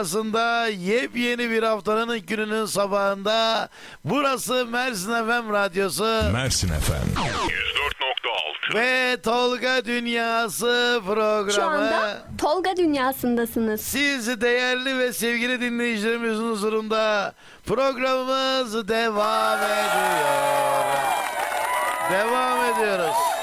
Aslında yepyeni bir haftanın ilk gününün sabahında burası Mersin FM Radyosu Mersin FM 104.6 ve Tolga Dünyası programı. Şu anda Tolga Dünyası'ndasınız. Siz değerli ve sevgili dinleyicilerimizin huzurunda programımız devam ediyor. Devam ediyoruz.